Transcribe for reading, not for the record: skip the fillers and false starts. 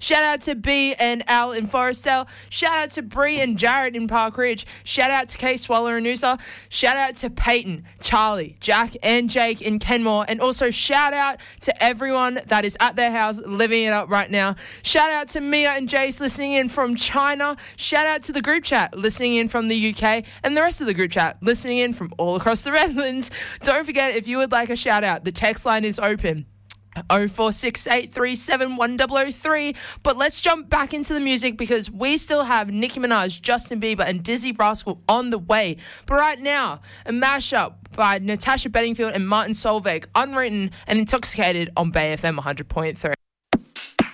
Shout out to B and Al in Forestdale. Shout out to Bree and Jared in Park Ridge. Shout out to Kay Swaller and Noosa. Shout out to Peyton, Charlie, Jack and Jake in Kenmore. And also shout out to everyone that is at their house living it up right now. Shout out to Mia and Jace listening in from China. Shout out to the group chat listening in from the UK and the rest of the group chat listening in from all across the Redlands. Don't forget, if you would like a shout out, the text line is open. 0468371003. But let's jump back into the music because we still have Nicki Minaj, Justin Bieber and Dizzy Rascal on the way. But right now, a mashup by Natasha Bedingfield and Martin Solveig, Unwritten and Intoxicated on Bay FM 100.3.